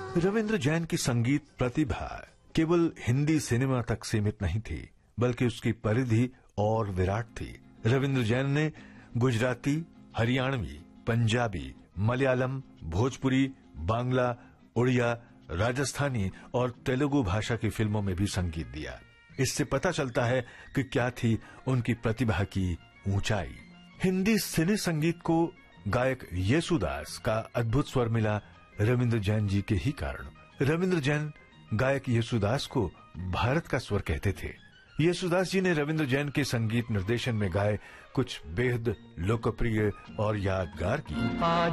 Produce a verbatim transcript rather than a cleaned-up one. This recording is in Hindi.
रविंद्र जैन की संगीत प्रतिभा केवल हिंदी सिनेमा तक सीमित नहीं थी, बल्कि उसकी परिधि और विराट थी। रविंद्र जैन ने गुजराती, हरियाणवी, पंजाबी, मलयालम, भोजपुरी, बांग्ला, उड़िया, राजस्थानी और तेलुगु भाषा की फिल्मों में भी संगीत दिया। इससे पता चलता है कि क्या थी उनकी प्रतिभा की ऊंचाई। हिंदी सिने संगीत को गायक येसुदास का अद्भुत स्वर मिला रविंद्र जैन जी के ही कारण। रविंद्र जैन गायक येसुदास को भारत का स्वर कहते थे। येसुदास जी ने रविंद्र जैन के संगीत निर्देशन में गाए कुछ बेहद लोकप्रिय और यादगार गीत।